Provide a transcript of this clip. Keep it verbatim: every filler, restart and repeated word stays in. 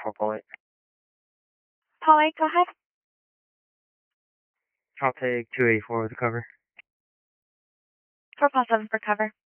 for Paul eight. Paul eight, go ahead. I'll take two eighty-four with the cover. four Paul seven for cover.